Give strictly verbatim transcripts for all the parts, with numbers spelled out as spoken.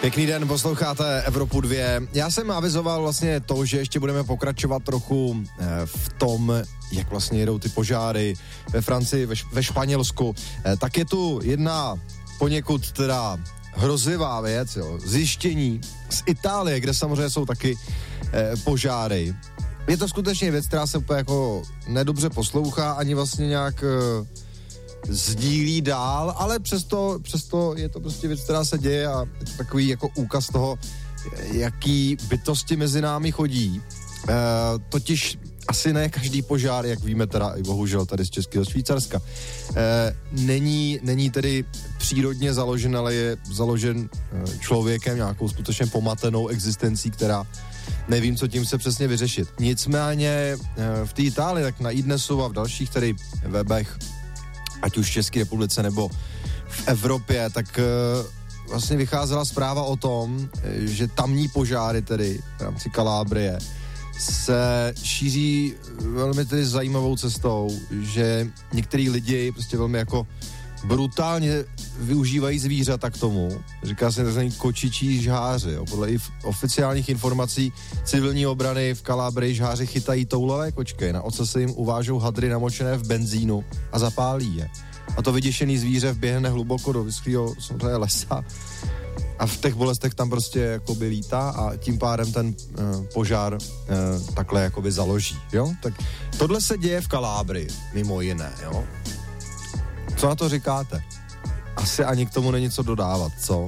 Pěkný den, posloucháte Evropu dva. Já jsem avizoval vlastně to, že ještě budeme pokračovat trochu v tom, jak vlastně jedou ty požáry ve Francii, ve, ve Španělsku. Tak je tu jedna poněkud teda hrozivá věc, jo, zjištění z Itálie, kde samozřejmě jsou taky eh, požáry. Je to skutečně věc, která se úplně jako nedobře poslouchá, ani vlastně nějak eh, sdílí dál, ale přesto, přesto je to prostě věc, která se děje a je to takový jako úkaz toho, jaký bytosti mezi námi chodí. Eh, totiž asi ne každý požár, jak víme teda i bohužel tady z Českého Švýcarska, eh, není, není tedy přírodně založen, ale je založen eh, člověkem, nějakou skutečně pomatenou existencí, která nevím, co tím se přesně vyřešit. Nicméně eh, v té Itálii, tak na iDnesu a v dalších tedy webech, ať už v České republice nebo v Evropě, tak eh, vlastně vycházela zpráva o tom, eh, že tamní požáry tedy v rámci Kalábrie se šíří velmi tedy zajímavou cestou, že některý lidi prostě velmi jako brutálně využívají zvířata k tomu. Říká se takzvaný kočičí žháři. Jo. Podle i oficiálních informací civilní obrany v Kalábrii žháři chytají toulavé kočky, na oce se jim uvážou hadry namočené v benzínu a zapálí je. A to vyděšený zvíře vběhne hluboko do vyschlého samozřejmě lesa a v těch bolestech tam prostě jakoby lítá a tím pádem ten uh, požár uh, takhle jakoby založí, jo? Tak tohle se děje v Kalábrii, mimo jiné, jo? Co na to říkáte? Asi ani k tomu není co dodávat, co?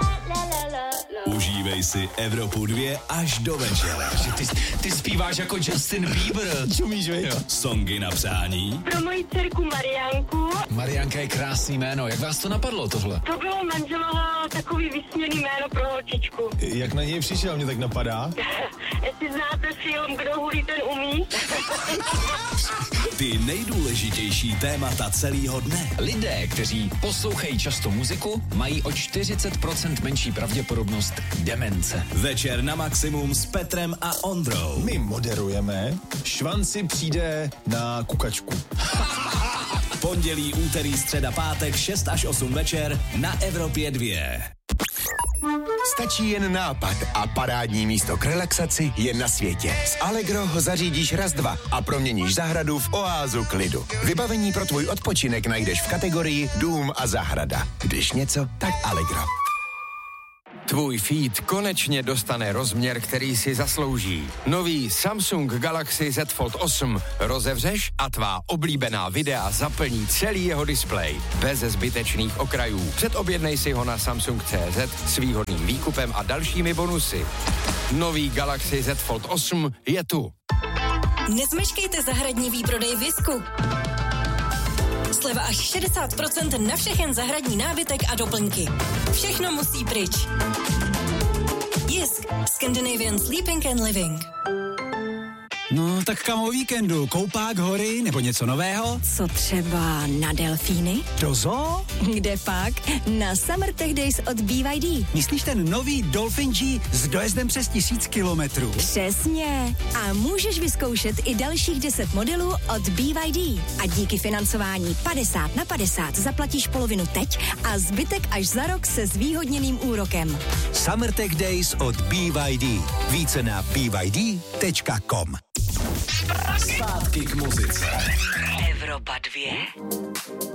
Užívej si Evropu dva až do večera. Ty, ty zpíváš jako Justin Bieber. Čumíš, viď? Songy na přání. Pro moji dcerku Mariánku. Mariánka je krásný jméno. Jak vás to napadlo tohle? To bylo manželovo takový vysněný jméno pro holčičku. Jak na něj přišel, mě tak napadá? Jestli znáte film Kdo hulí, ten umí. Ty nejdůležitější témata celého dne. Lidé, kteří poslouchají často muziku, mají o čtyřicet procent menší pravděpodobnost demence. Večer na maximum s Petrem a Ondrou. My moderujeme, Švanci přijde na kukačku. Pondělí, úterý, středa, pátek, šest až osm večer na Evropě dva. Stačí jen nápad a parádní místo k relaxaci je na světě. S Allegro ho zařídíš raz, dva a proměníš zahradu v oázu klidu. Vybavení pro tvůj odpočinek najdeš v kategorii Dům a zahrada. Když něco, tak Allegro. Tvůj feed konečně dostane rozměr, který si zaslouží. Nový Samsung Galaxy Z Fold osm rozevřeš a tvá oblíbená videa zaplní celý jeho displej. Bez zbytečných okrajů. Předobjednej si ho na Samsung tečka cé zet s výhodným výkupem a dalšími bonusy. Nový Galaxy Z Fold osm je tu. Nezmeškejte zahradní výprodej Visku. Sleva až šedesát procent na všechen zahradní nábytek a doplňky. Všechno musí pryč. Jisk. Scandinavian Sleeping and Living. No, tak kam o víkendu? Koupák, hory nebo něco nového? Co třeba na delfíny? Do zoo? Kde pak? Na Summer Tech Days od B Y D. Myslíš ten nový Dolphin G s dojezdem přes tisíc kilometrů? Přesně. A můžeš vyzkoušet i dalších deset modelů od B Y D. A díky financování padesát na padesát zaplatíš polovinu teď a zbytek až za rok se zvýhodněným úrokem. Summer Tech Days od B Y D. Více na b y d tečka com. Zpátky k muzice. Evropa dva.